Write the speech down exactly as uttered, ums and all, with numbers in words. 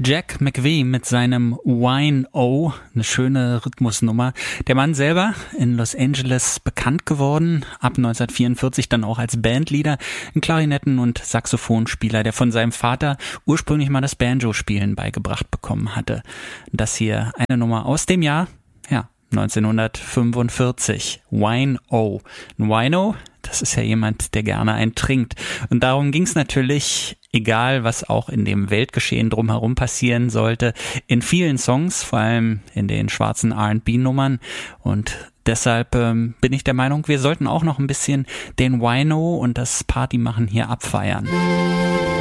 Jack McVie mit seinem Wine-O, eine schöne Rhythmusnummer. Der Mann selber in Los Angeles bekannt geworden, ab neunzehnhundertvierundvierzig dann auch als Bandleader, ein Klarinetten- und Saxophonspieler, der von seinem Vater ursprünglich mal das Banjo-Spielen beigebracht bekommen hatte. Das hier eine Nummer aus dem Jahr, ja, neunzehnhundertfünfundvierzig. Wine-O. Ein Wino, das ist ja jemand, der gerne einen trinkt. Und darum ging es natürlich, egal was auch in dem Weltgeschehen drumherum passieren sollte, in vielen Songs, vor allem in den schwarzen R and B-Nummern. Und deshalb ähm, bin ich der Meinung, wir sollten auch noch ein bisschen den Wino und das Partymachen hier abfeiern.